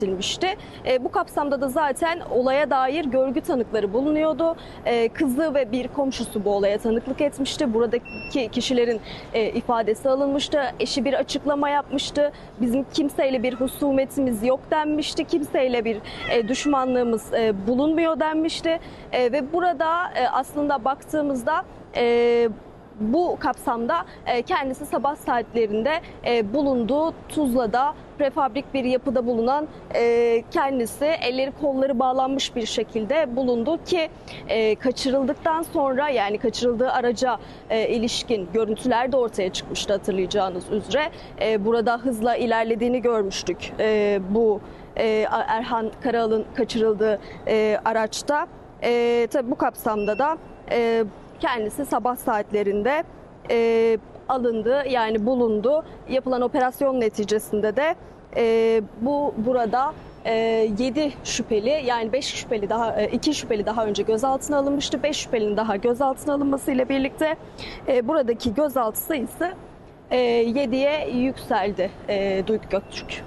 edilmişti. Bu kapsamda da zaten olaya dair görgü tanıkları bulunuyordu. Kızı ve bir komşusu bu olaya tanıklık etmişti. Buradaki kişilerin ifadesi alınmıştı. Eşi bir açıklama yapmıştı. Bizim kimseyle bir husumetimiz yok denmişti. Kimseyle bir düşmanlığımız bulunmuyor denmişti. Ve burada aslında baktığımızda bu kapsamda kendisi sabah saatlerinde bulunduğu Tuzla'da prefabrik bir yapıda bulunan kendisi elleri kolları bağlanmış bir şekilde bulundu ki kaçırıldıktan sonra, yani kaçırıldığı araca ilişkin görüntüler de ortaya çıkmıştı hatırlayacağınız üzere. Burada hızla ilerlediğini görmüştük bu Erhan Karaal'ın kaçırıldığı araçta. Tabii bu kapsamda da kendisi sabah saatlerinde alındı, yani bulundu. Yapılan operasyon neticesinde de burada 7 şüpheli, yani 5 şüpheli daha 2 şüpheli daha önce gözaltına alınmıştı. 5 şüphelinin daha gözaltına alınmasıyla birlikte buradaki gözaltı sayısı 7'ye yükseldi Duygu Göktürk.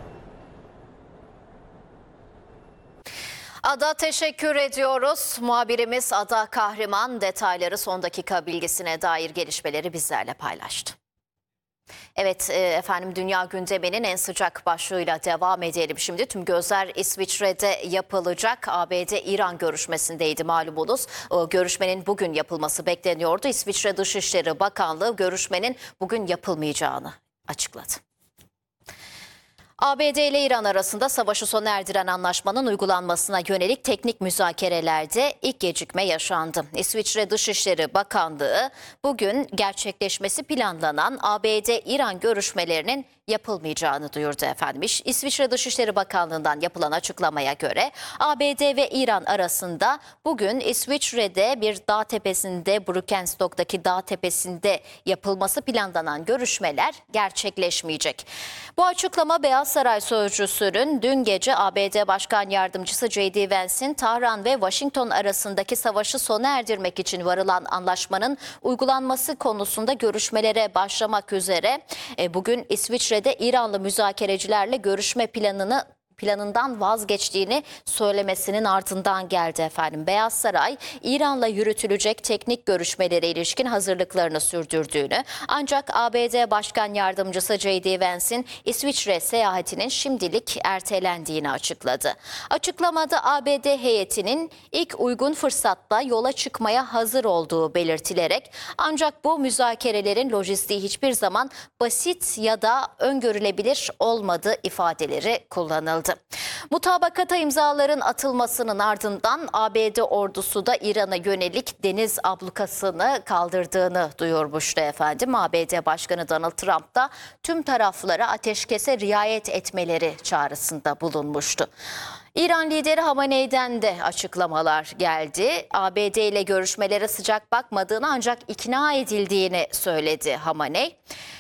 Ada, teşekkür ediyoruz. Muhabirimiz Ada Kahraman detayları, son dakika bilgisine dair gelişmeleri bizlerle paylaştı. Evet efendim, dünya gündeminin en sıcak başlığıyla devam edelim. Şimdi tüm gözler İsviçre'de yapılacak ABD-İran görüşmesindeydi malumunuz. O görüşmenin bugün yapılması bekleniyordu. İsviçre Dışişleri Bakanlığı görüşmenin bugün yapılmayacağını açıkladı. ABD ile İran arasında savaşı sona erdiren anlaşmanın uygulanmasına yönelik teknik müzakerelerde ilk gecikme yaşandı. İsviçre Dışişleri Bakanlığı bugün gerçekleşmesi planlanan ABD-İran görüşmelerinin yapılmayacağını duyurdu efendim. İsviçre Dışişleri Bakanlığı'ndan yapılan açıklamaya göre ABD ve İran arasında bugün İsviçre'de bir dağ tepesinde, Brückenstock'taki dağ tepesinde yapılması planlanan görüşmeler gerçekleşmeyecek. Bu açıklama Beyaz Saray Sözcüsü'nün dün gece ABD Başkan Yardımcısı J.D. Vance'in Tahran ve Washington arasındaki savaşı sona erdirmek için varılan anlaşmanın uygulanması konusunda görüşmelere başlamak üzere bugün İsviçre'de İranlı müzakerecilerle görüşme planından vazgeçtiğini söylemesinin ardından geldi efendim. Beyaz Saray, İran'la yürütülecek teknik görüşmelere ilişkin hazırlıklarını sürdürdüğünü, ancak ABD Başkan Yardımcısı J.D. Vance'in İsviçre seyahatinin şimdilik ertelendiğini açıkladı. Açıklamada ABD heyetinin ilk uygun fırsatta yola çıkmaya hazır olduğu belirtilerek, ancak bu müzakerelerin lojistiği hiçbir zaman basit ya da öngörülebilir olmadığı ifadeleri kullanıldı. Mutabakata imzaların atılmasının ardından ABD ordusu da İran'a yönelik deniz ablukasını kaldırdığını duyurmuştu efendim. ABD Başkanı Donald Trump da tüm taraflara ateşkese riayet etmeleri çağrısında bulunmuştu. İran lideri Hamaney'den de açıklamalar geldi. ABD ile görüşmelere sıcak bakmadığını, ancak ikna edildiğini söyledi Hamaney.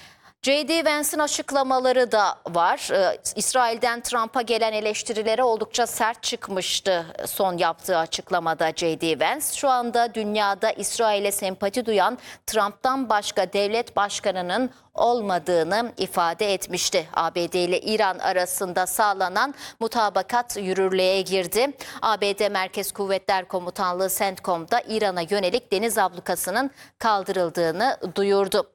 J.D. Vance'in açıklamaları da var. İsrail'den Trump'a gelen eleştirilere oldukça sert çıkmıştı son yaptığı açıklamada J.D. Vance. Şu anda dünyada İsrail'e sempati duyan Trump'tan başka devlet başkanının olmadığını ifade etmişti. ABD ile İran arasında sağlanan mutabakat yürürlüğe girdi. ABD Merkez Kuvvetler Komutanlığı CENTCOM'da İran'a yönelik deniz ablukasının kaldırıldığını duyurdu.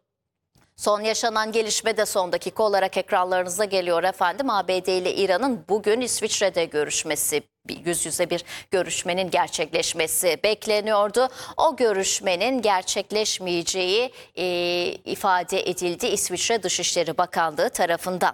Son yaşanan gelişme de son dakika olarak ekranlarınıza geliyor efendim. ABD ile İran'ın bugün İsviçre'de görüşmesi, yüz yüze bir görüşmenin gerçekleşmesi bekleniyordu. O görüşmenin gerçekleşmeyeceği ifade edildi İsviçre Dışişleri Bakanlığı tarafından.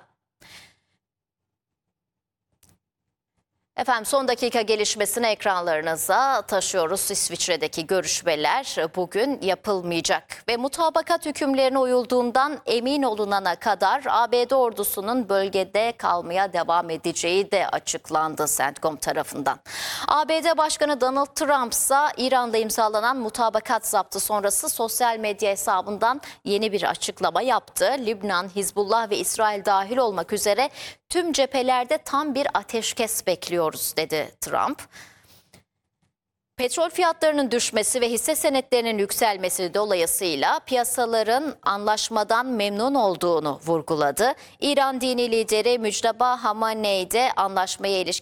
Efendim, son dakika gelişmesini ekranlarınıza taşıyoruz. İsviçre'deki görüşmeler bugün yapılmayacak ve mutabakat hükümlerine uyulduğundan emin olunana kadar ABD ordusunun bölgede kalmaya devam edeceği de açıklandı CENTCOM tarafından. ABD Başkanı Donald Trump ise İran'la imzalanan mutabakat zaptı sonrası sosyal medya hesabından yeni bir açıklama yaptı. Lübnan, Hizbullah ve İsrail dahil olmak üzere tüm cephelerde tam bir ateşkes bekliyoruz dedi Trump. Petrol fiyatlarının düşmesi ve hisse senetlerinin yükselmesi dolayısıyla piyasaların anlaşmadan memnun olduğunu vurguladı. İran dini lideri Mücteba Hamaney de anlaşmaya ilişkin